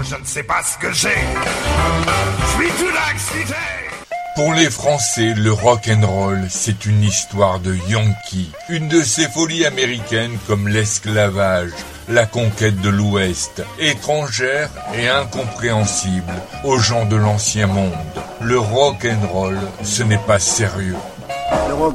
je ne sais pas ce que j'ai. Je suis tout excité. Pour les Français, le rock'n'roll, c'est une histoire de Yankee, une de ces folies américaines comme l'esclavage, la conquête de l'Ouest, étrangère et incompréhensible aux gens de l'ancien monde. Le rock'n'roll, ce n'est pas sérieux.